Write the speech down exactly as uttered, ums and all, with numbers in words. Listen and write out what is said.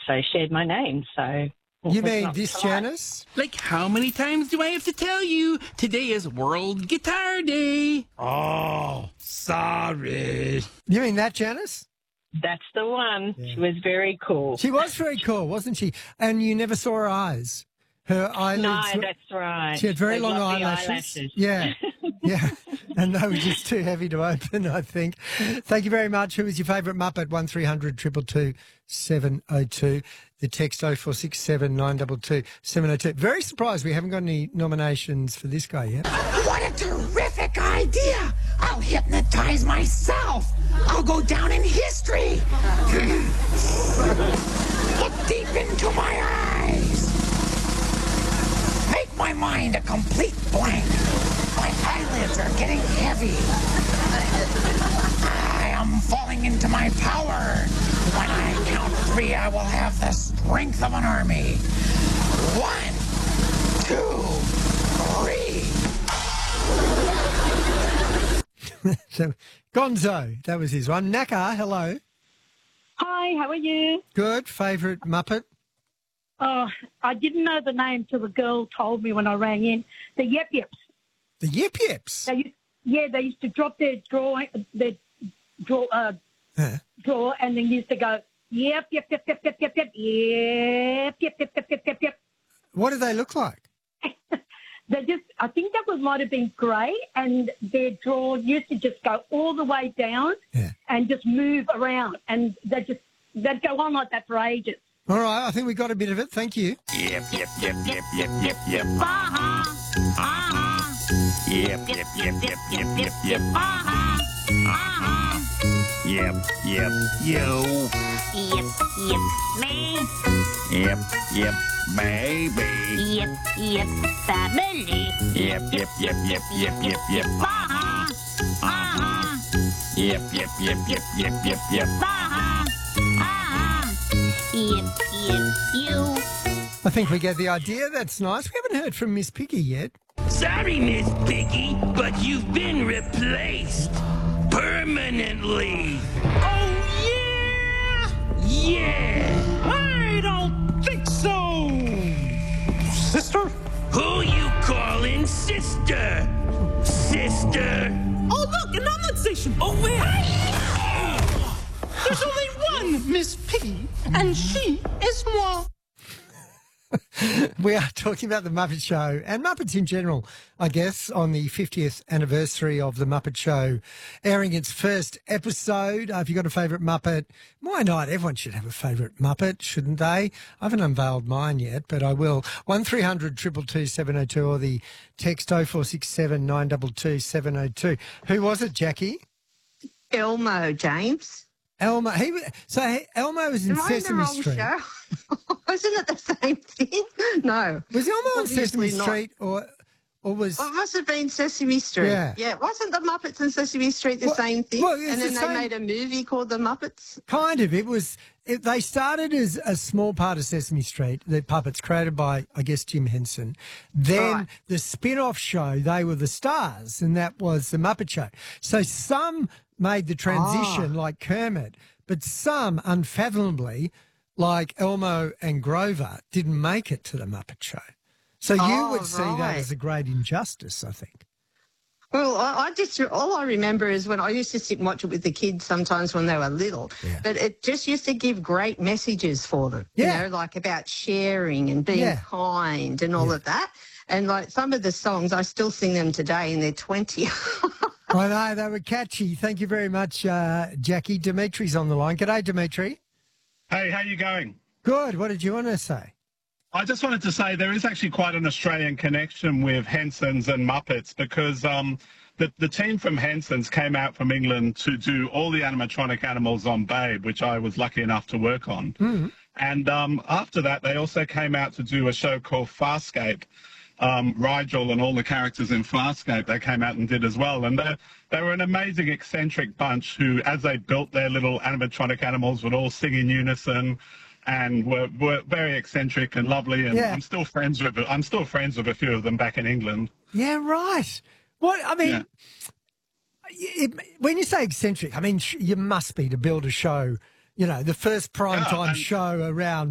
so shared my name. So you mean this Janice? Like, how many times do I have to tell you? Today is World Guitar Day. Oh, sorry. You mean that Janice? That's the one. Yeah. She was very cool. She was very cool, wasn't she? And you never saw her eyes. Her eyelids. No, were- that's right. She had very Those long lovely eyelashes. eyelashes. Yeah, yeah. And they were just too heavy to open, I think. Thank you very much. Who was your favourite Muppet? one three hundred two two two seven oh two. The text oh four six seven nine two two seven oh two. Very surprised we haven't got any nominations for this guy yet. What a terrific idea! I'll hypnotize myself. I'll go down in history. Look deep into my eyes. Make my mind a complete blank. My eyelids are getting heavy. I am falling into my power. When I count three, I will have the strength of an army. One, two, three. So, Gonzo, that was his one. Naka, hello. Hi, how are you? Good. Favourite Muppet? Oh, I didn't know the name till the girl told me when I rang in. The Yep Yeps. The Yip Yips. They used, yeah, they used to drop their draw, their draw, uh, Huh. draw, and then used to go yep, yep, yep, yep, yep, yep, yep, yep, yep, yep, yep, yep, yep, yep. What do they look like? They just, I think that was might have been grey, and their draw used to just go all the way down Yeah. and just move around, and they just they'd go on like that for ages. All right, I think we got a bit of it. Thank you. Yep, yep, yep, yep, yep, yep, yep. Uh-huh. Uh-huh. Yep, yep, yep, yep, yep, yep, yep. Uh-huh. Uh-huh. Yep, yep, yo. Yep, yep, me. Yep, yep, baby. Yep, yep, family. Yep, yep, yep, yep, yep, yep, yep. Uh-huh, uh-huh, Yep, yep, yep, yep, yep, yep, yep. uh-huh, uh-huh. Yep, yep, you. I think we get the idea. That's nice. We haven't heard from Miss Piggy yet. Sorry, Miss Piggy, but you've been replaced. Permanently. Oh, yeah! Yeah. I don't think so. Sister? Who you calling sister? Sister? Oh, look, an omelet station. Oh, where? There's only one Miss Piggy, and she is moi. We are talking about the Muppet Show and Muppets in general, I guess, on the fiftieth anniversary of the Muppet Show airing its first episode. Uh, if you've got a favourite Muppet, why not? Everyone should have a favourite Muppet, shouldn't they? I haven't unveiled mine yet, but I will. one three hundred two two two seven oh two or the text oh four six seven nine two two seven oh two. Who was it, Jackie? Elmo, James. Elmo. He, was- so he- Elmo was in Am I in the Sesame wrong Street. show? Isn't it the same thing? No. Was Elmo on Obviously Sesame not. Street or or was... Well, it must have been Sesame Street. Yeah. Yeah. Wasn't the Muppets and Sesame Street the Well- same thing? well, it's and then the they same- made a movie called The Muppets? Kind of. It was. It, they started as a small part of Sesame Street, the puppets created by, I guess, Jim Henson. Then Right. the spin-off show, they were the stars, and that was the Muppet Show. So some made the transition, Ah. like Kermit, but some, unfathomably, like Elmo and Grover, didn't make it to the Muppet Show. So you Oh, would see that right. as a great injustice, I think. Well, I, I just, all I remember is when I used to sit and watch it with the kids sometimes when they were little, Yeah. but it just used to give great messages for them, Yeah. you know, like about sharing and being Yeah. kind and all Yeah. of that. And like some of the songs, I still sing them today in their twenties. I know, they were catchy. Thank you very much, uh, Jackie. Dimitri's on the line. G'day, Dimitri. Hey, how you going? Good. What did you want to say? I just wanted to say there is actually quite an Australian connection with Henson's and Muppets because um, the, the team from Henson's came out from England to do all the animatronic animals on Babe, which I was lucky enough to work on. Mm. And um, after that, they also came out to do a show called Farscape. Um, Rigel and all the characters in Farscape, they came out and did as well. And they, they were an amazing, eccentric bunch who, as they built their little animatronic animals, would all sing in unison and were, were very eccentric and lovely. And Yeah. I'm still friends with I'm still friends with a few of them back in England. Yeah, right. What I mean, Yeah. it, when you say eccentric, I mean sh- you must be to build a show. You know, the first primetime Yeah, and- show around